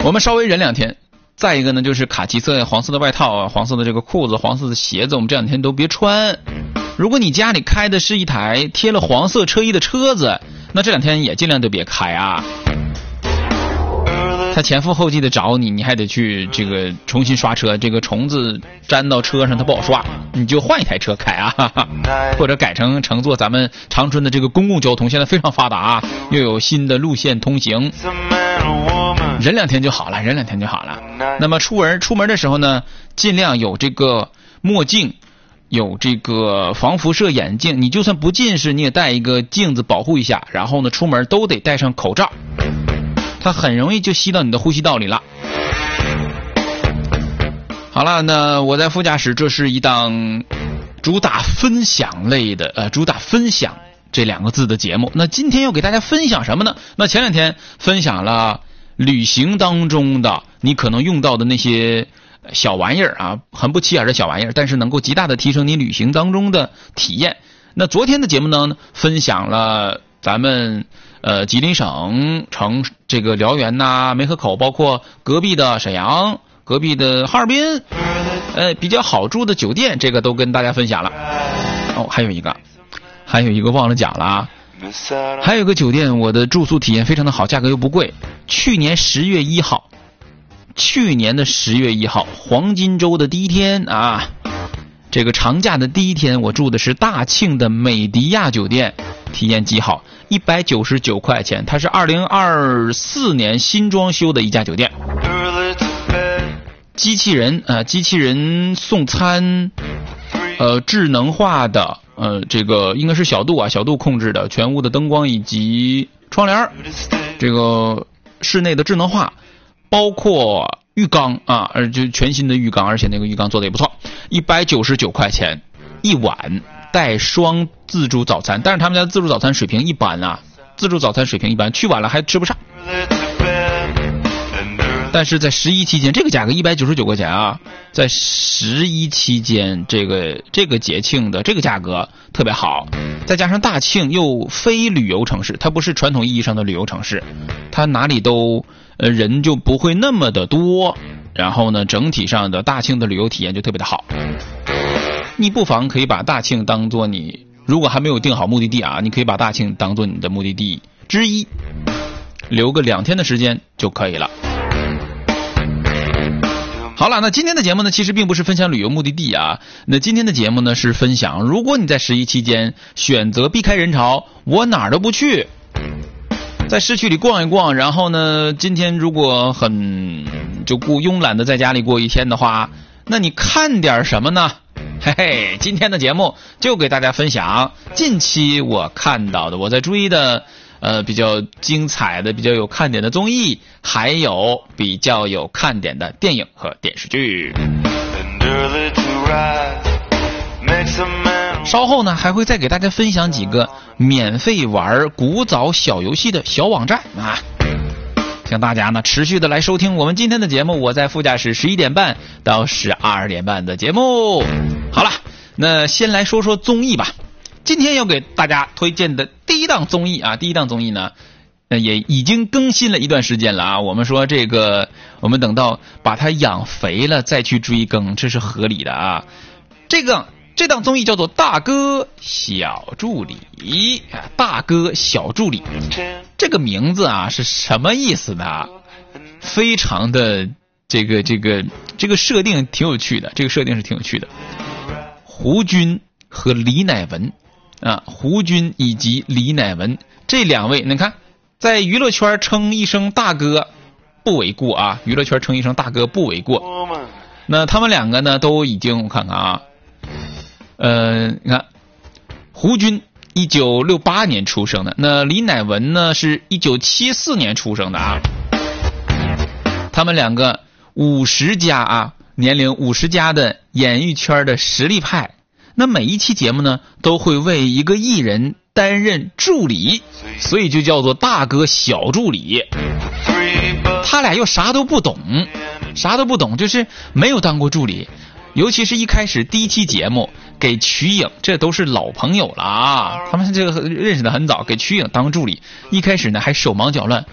我们稍微忍2天。再一个呢，就是卡其色、黄色的外套啊，黄色的这个裤子、黄色的鞋子，我们这2天都别穿。如果你家里开的是一台贴了黄色车衣的车子，那这2天也尽量都别开啊。他前赴后继的找你，你还得去这个重新刷车，这个虫子粘到车上它不好刷，你就换一台车开啊，或者改成乘坐咱们长春的这个公共交通，现在非常发达啊，又有新的路线通行。忍2天就好了，忍2天就好了。那么出门的时候呢，尽量有这个墨镜，有这个防辐射眼镜，你就算不近视你也戴一个镜子保护一下，然后呢出门都得戴上口罩，它很容易就吸到你的呼吸道里了。好了，那我在副驾驶，这是一档主打分享类的主打分享这2个字的节目。那今天要给大家分享什么呢？那前2天分享了旅行当中的你可能用到的那些小玩意儿啊，很不起眼的小玩意儿，但是能够极大的提升你旅行当中的体验。那昨天的节目呢，分享了咱们吉林省城这个辽源呐、梅河口，包括隔壁的沈阳、隔壁的哈尔滨，比较好住的酒店，这个都跟大家分享了。哦，还有一个忘了讲了啊。还有个酒店，我的住宿体验非常的好，价格又不贵。去年的10月1号，黄金周的第一天啊，这个长假的第一天，我住的是大庆的美迪亚酒店，体验极好，199块钱，它是2024年新装修的一家酒店。机器人送餐，智能化的。这个应该是小度控制的，全屋的灯光以及窗帘，这个室内的智能化，包括浴缸啊，就全新的浴缸，而且那个浴缸做的也不错，199块钱一晚，带双自助早餐，但是他们家的自助早餐水平一般啊，去晚了还吃不上。但是在11期间，这个价格199块钱啊，在11期间这个节庆的这个价格特别好，再加上大庆又非旅游城市，它不是传统意义上的旅游城市，它哪里都人就不会那么的多，然后呢整体上的大庆的旅游体验就特别的好。你不妨可以把大庆当做你，如果还没有定好目的地啊，你可以把大庆当做你的目的地之一，留个2天的时间就可以了。好了，那今天的节目呢，其实并不是分享旅游目的地啊。那今天的节目呢，是分享如果你在11期间选择避开人潮，我哪儿都不去，在市区里逛一逛，然后呢，今天如果就慵懒的在家里过一天的话，那你看点什么呢？嘿嘿，今天的节目就给大家分享近期我看到的，我在追的比较精彩的、比较有看点的综艺，还有比较有看点的电影和电视剧。稍后呢，还会再给大家分享几个免费玩古早小游戏的小网站啊，请大家呢持续的来收听我们今天的节目。我在副驾驶11点半到12点半的节目。好了，那先来说说综艺吧。今天要给大家推荐的第一档综艺呢，也已经更新了一段时间了啊。我们说这个，我们等到把它养肥了再去追更，这是合理的啊。这档综艺叫做《大哥小助理》。大哥小助理这个名字啊是什么意思呢？非常的这个设定挺有趣的，这个设定是挺有趣的。胡军和李乃文啊，胡军以及李乃文这2位，你看在娱乐圈称一声大哥不为过啊，娱乐圈称一声大哥不为过。那他们2个呢都已经，我看看啊，你看胡军1968年出生的，那李乃文呢是1974年出生的啊。他们2个50加啊，年龄50加的演艺圈的实力派。那每一期节目呢都会为一个艺人担任助理，所以就叫做大哥小助理。他俩又啥都不懂，就是没有当过助理。尤其是一开始第1期节目给瞿颖，这都是老朋友了啊，他们这个认识的很早，给瞿颖当助理，一开始呢还手忙脚乱，